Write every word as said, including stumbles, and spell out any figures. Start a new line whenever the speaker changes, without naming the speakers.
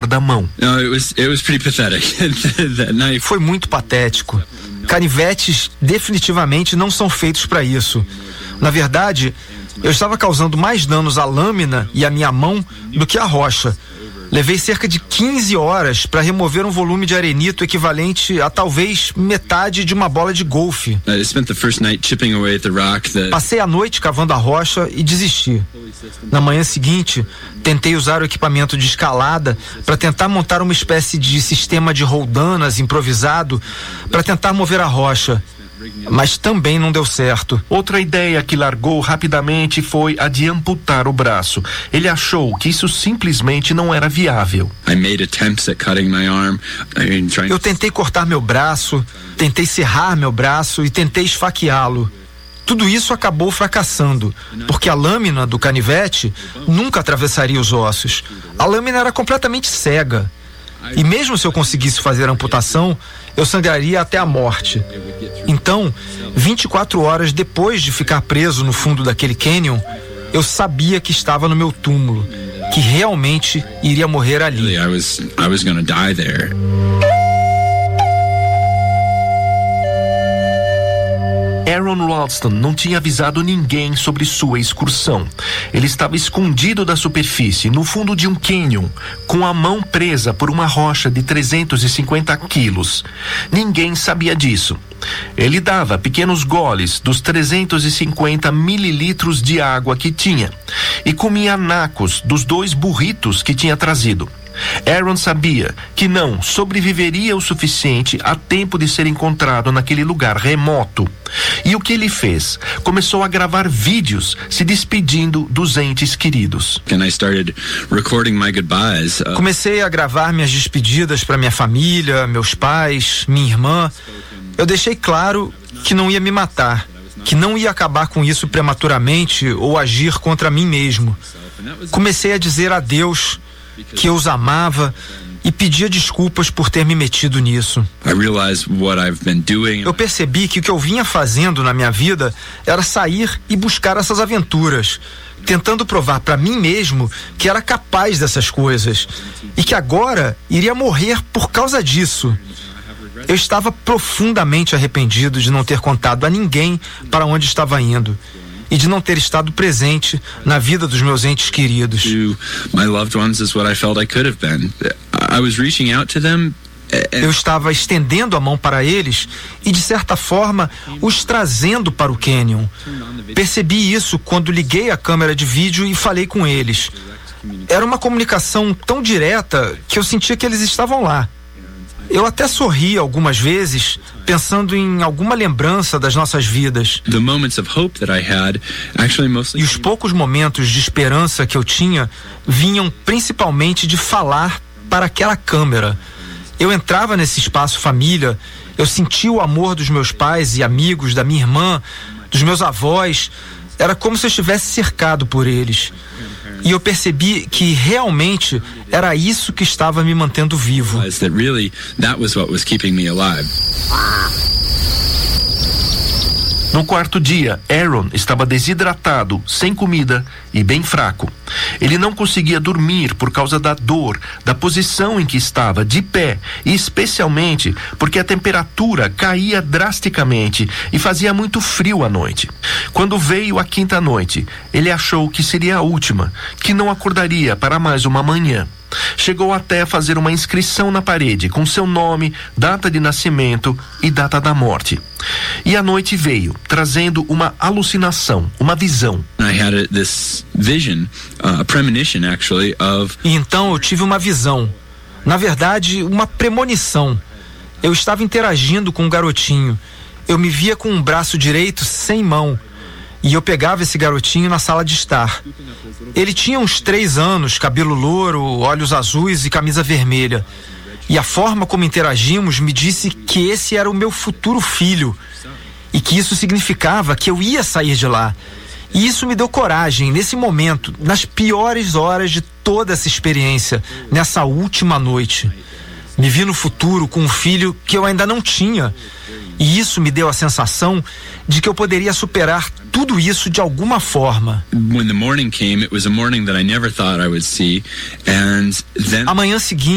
da mão.
No, it was, it was pretty pathetic. That night.
Foi muito patético. Canivetes definitivamente não são feitos para isso. Na verdade, eu estava causando mais danos à lâmina e à minha mão do que à rocha. Levei cerca de quinze horas para remover um volume de arenito equivalente a talvez metade de uma bola de golfe.
I spent the first night chipping away at the rock that...
Passei a noite cavando a rocha e desisti. Na manhã seguinte, tentei usar o equipamento de escalada para tentar montar uma espécie de sistema de roldanas improvisado para tentar mover a rocha. Mas também não deu certo.
Outra ideia que largou rapidamente foi a de amputar o braço. Ele achou que isso simplesmente não era viável.
I made attempts at cutting my arm. I mean, trying...
Eu tentei cortar meu braço, tentei serrar meu braço e tentei esfaqueá-lo. Tudo isso acabou fracassando, porque a lâmina do canivete nunca atravessaria os ossos. A lâmina era completamente cega. E mesmo se eu conseguisse fazer a amputação, eu sangraria até a morte. Então, vinte e quatro horas depois de ficar preso no fundo daquele canyon, eu sabia que estava no meu túmulo, que realmente iria morrer ali.
I was, I was gonna die there.
Aaron Ralston não tinha avisado ninguém sobre sua excursão. Ele estava escondido da superfície, no fundo de um cânion, com a mão presa por uma rocha de trezentos e cinquenta quilos. Ninguém sabia disso. Ele dava pequenos goles dos trezentos e cinquenta mililitros de água que tinha e comia nacos dos dois burritos que tinha trazido. Aaron sabia que não sobreviveria o suficiente a tempo de ser encontrado naquele lugar remoto. E o que ele fez? Começou a gravar vídeos se despedindo dos entes queridos.
And I started recording my goodbyes. Uh...
Comecei a gravar minhas despedidas para minha família, meus pais, minha irmã. Eu deixei claro que não ia me matar, que não ia acabar com isso prematuramente ou agir contra mim mesmo. Comecei a dizer adeus, que eu os amava e pedia desculpas por ter me metido nisso. Eu percebi que o que eu vinha fazendo na minha vida era sair e buscar essas aventuras, tentando provar para mim mesmo que era capaz dessas coisas e que agora iria morrer por causa disso. Eu estava profundamente arrependido de não ter contado a ninguém para onde estava indo e de não ter estado presente na vida dos meus entes queridos. Eu estava estendendo a mão para eles e, de certa forma, os trazendo para o canyon. Percebi isso quando liguei a câmera de vídeo e falei com eles. Era uma comunicação tão direta que eu sentia que eles estavam lá. Eu até sorri algumas vezes, pensando em alguma lembrança das nossas vidas. E os poucos momentos de esperança que eu tinha vinham principalmente de falar para aquela câmera. Eu entrava nesse espaço família, eu sentia o amor dos meus pais e amigos, da minha irmã, dos meus avós. Era como se eu estivesse cercado por eles. E eu percebi que realmente era isso que estava me mantendo vivo.
No quarto dia, Aaron estava desidratado, sem comida e bem fraco. Ele não conseguia dormir por causa da dor, da posição em que estava, de pé, e especialmente porque a temperatura caía drasticamente e fazia muito frio à noite. Quando veio a quinta noite, ele achou que seria a última, que não acordaria para mais uma manhã. Chegou até a fazer uma inscrição na parede com seu nome, data de nascimento e data da morte. E a noite veio, trazendo uma alucinação, uma visão.
I had this vision, a premonition actually of...
E então eu tive uma visão, na verdade, uma premonição. Eu estava interagindo com um garotinho. Eu me via com um braço direito sem mão. E eu pegava esse garotinho na sala de estar. Ele tinha uns três anos, cabelo louro, olhos azuis e camisa vermelha. E a forma como interagimos me disse que esse era o meu futuro filho. E que isso significava que eu ia sair de lá. E isso me deu coragem, nesse momento, nas piores horas de toda essa experiência, nessa última noite. Me vi no futuro com um filho que eu ainda não tinha. E isso me deu a sensação de que eu poderia superar tudo isso de alguma forma.
When the morning came, it was a morning that I never thought I would see, and then...
A manhã seguinte